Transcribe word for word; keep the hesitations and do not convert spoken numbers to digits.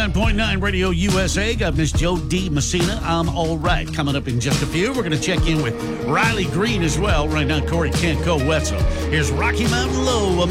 ninety-nine point nine Radio U S A. Got Miss Joe D. Messina. I'm all right. Coming up in just a few. We're going to check in with Riley Green as well. Right now, Corey Can't Go Wetzel. Here's Rocky Mountain Low.